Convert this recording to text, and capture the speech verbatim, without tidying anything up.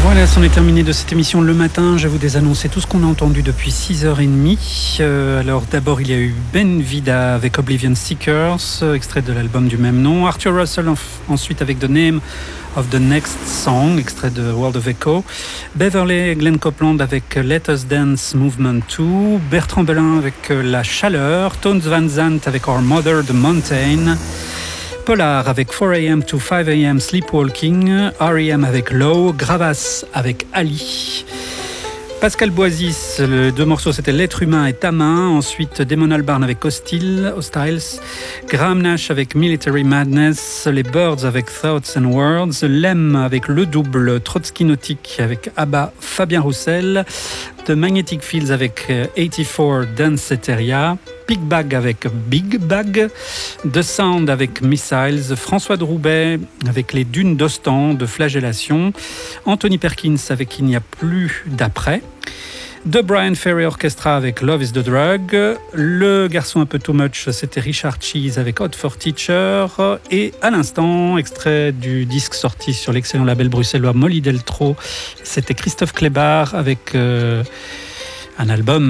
Voilà, c'en est terminé de cette émission Le Matin. Je vais vous désannoncer tout ce qu'on a entendu depuis six heures trente. Euh, alors d'abord, il y a eu Ben Vida avec Oblivion Seekers, extrait de l'album du même nom. Arthur Russell en, ensuite avec The Name of the Next Song, extrait de World of Echo. Beverly Glenn Copeland avec Let Us Dance Movement deux. Bertrand Belin avec La Chaleur. Tones Van Zandt avec Our Mother, The Mountain. Polar avec four a.m. to five a.m. Sleepwalking, R E M avec Low, Gravas avec Ali. Pascal Boisis, les deux morceaux c'était L'être humain et ta main. Ensuite Damon Albarn avec Hostile, Hostiles. Graham Nash avec Military Madness. Les Birds avec Thoughts and Words. Lem avec Le Double. Trotsky Nautique avec Abba, Fabien Roussel. The Magnetic Fields avec eighty-four Danceteria. Big Bag avec Big Bag. The Sound avec Missiles. François de Roubaix avec Les Dunes d'Ostende de Flagellation. Anthony Perkins avec Il n'y a plus d'après. The Brian Ferry Orchestra avec Love is the Drug. Le garçon un peu too much, c'était Richard Cheese avec Hot for Teacher. Et à l'instant, extrait du disque sorti sur l'excellent label bruxellois Molly Deltro, c'était Christophe Clébar avec euh, un album